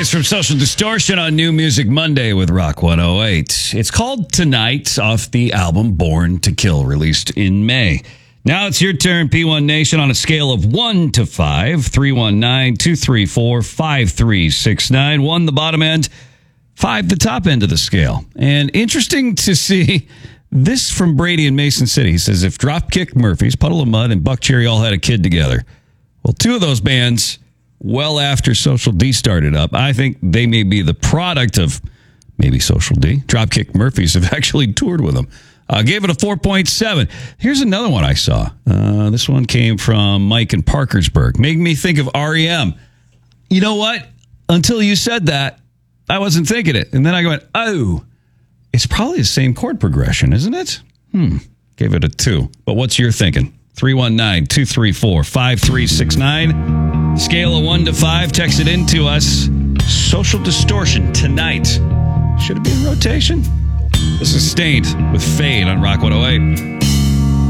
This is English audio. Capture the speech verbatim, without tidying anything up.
It's from Social Distortion on New Music Monday with Rock one oh eight. It's called Tonight, off the album Born to Kill, released in May. Now it's your turn, P one Nation, on a scale of one to five. three one nine, two three four, five three six nine. one the bottom end, five the top end of the scale. And interesting to see this from Brady in Mason City. He says, if Dropkick Murphys, Puddle of Mudd, and Buck Cherry all had a kid together, well, two of those bands, well after Social D started up, I think they may be the product of maybe Social D. Dropkick Murphys have actually toured with them. Uh, gave it a four point seven. Here's another one I saw. Uh, this one came from Mike in Parkersburg. Made me think of R E M. You know what? Until you said that, I wasn't thinking it. And then I went, oh, it's probably the same chord progression, isn't it? Hmm. Gave it a two. But what's your thinking? three one nine, two three four, five three six nine. Scale of one to five. Text it in to us. Social Distortion, Tonight. Should it be in rotation? This is Stained with Fade on Rock one oh eight.